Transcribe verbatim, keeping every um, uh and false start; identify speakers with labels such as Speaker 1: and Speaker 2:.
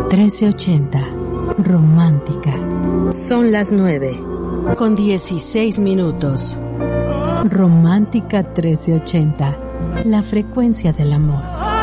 Speaker 1: trece ochenta, romántica.
Speaker 2: Son las nueve, con dieciséis minutos.
Speaker 1: Romántica trece ochenta, la frecuencia del amor.